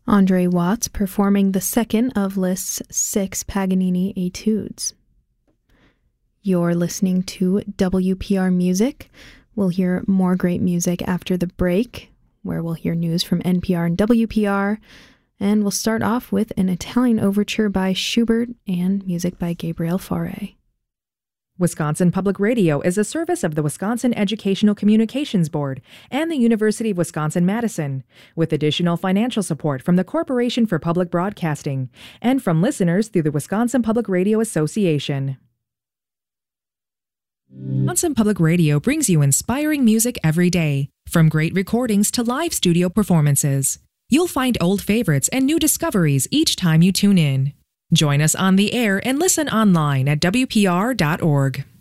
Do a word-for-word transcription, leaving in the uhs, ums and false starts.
Andre Watts performing the second of Liszt's six Paganini etudes. You're listening to W P R Music. We'll hear more great music after the break, where we'll hear news from N P R and W P R. And we'll start off with an Italian overture by Schubert and music by Gabriel Fauré. Wisconsin Public Radio is a service of the Wisconsin Educational Communications Board and the University of Wisconsin-Madison, with additional financial support from the Corporation for Public Broadcasting and from listeners through the Wisconsin Public Radio Association. Wisconsin Public Radio brings you inspiring music every day, from great recordings to live studio performances. You'll find old favorites and new discoveries each time you tune in. Join us on the air and listen online at W P R dot org.